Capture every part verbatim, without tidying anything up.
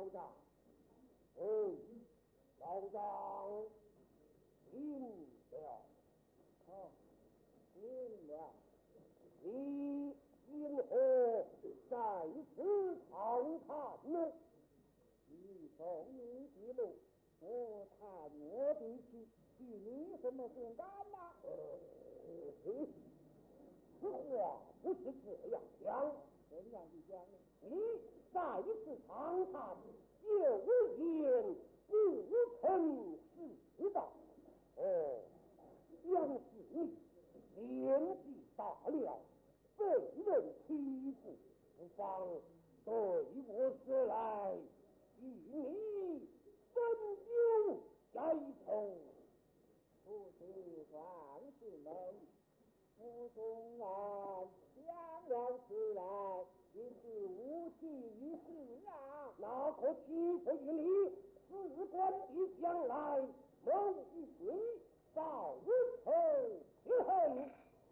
老丈，哦，老丈赢了， 哦，赢了， 你因何在此长谈呢？ 你送你记录，我谈我的去，与你什么相干呐？ 呃，此话不是这样讲。 怎样的讲呢？ 你在此长谈，有言不成是道。哦，杨是你年纪大了，被人欺负，不妨对我说来，与你分忧解仇。 不是万事能。我纵然想了此来，也是无济于事啊！ 那可岂不与你事关的将来谋一水，报仇雪恨？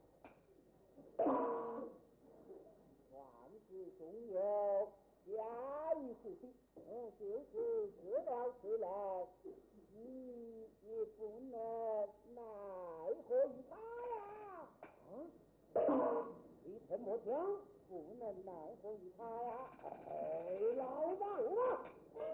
万事总有下一次的，我就是知了此来，你也不能奈何于他呀！ 啊，你怎么讲？ 不能奈何于他呀！ 哎，老丈啊！